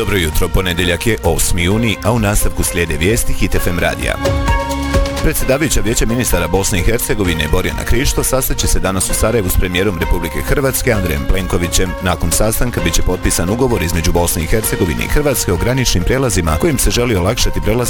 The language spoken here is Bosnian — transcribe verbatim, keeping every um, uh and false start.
Dobro jutro, ponedjeljak je osmi juni, a u nastavku slijede vijesti Hit F M radija. Predsjedavajuća Vijeća ministara Bosne i Hercegovine Borjana Krišto sastaće se danas u Sarajevu s premijerom Republike Hrvatske Andrejem Plenkovićem. Nakon sastanka biće potpisan ugovor između Bosne i Hercegovine i Hrvatske o graničnim prijelazima kojim se želi olakšati prelazak